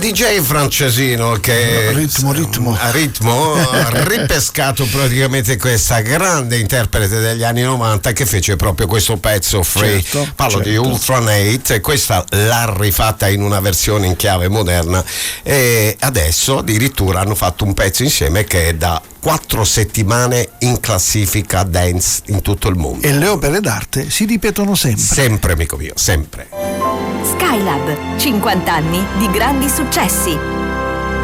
DJ francesino che ritmo ha ripescato praticamente questa grande interprete degli anni 90 che fece proprio questo pezzo Free. Parlo di Ultranate, e questa l'ha rifatta in una versione in chiave moderna, e adesso addirittura hanno fatto un pezzo insieme che è da 4 settimane in classifica dance in tutto il mondo. E le opere d'arte si ripetono sempre. Sempre, amico mio, sempre. Skylab, 50 anni di grandi successi.